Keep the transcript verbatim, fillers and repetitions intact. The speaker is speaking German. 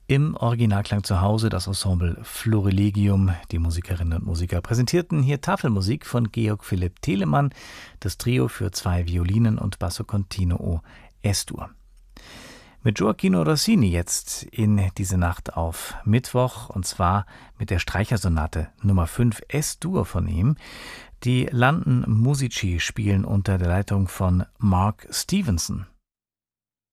Im Originalklang zu Hause das Ensemble Florilegium. Die Musikerinnen und Musiker präsentierten hier Tafelmusik von Georg Philipp Telemann, das Trio für zwei Violinen und Basso Continuo Es-Dur. Mit Gioacchino Rossini jetzt in diese Nacht auf Mittwoch, und zwar mit der Streichersonate Nummer fünf Es-Dur von ihm. Die London Musici spielen unter der Leitung von Mark Stevenson.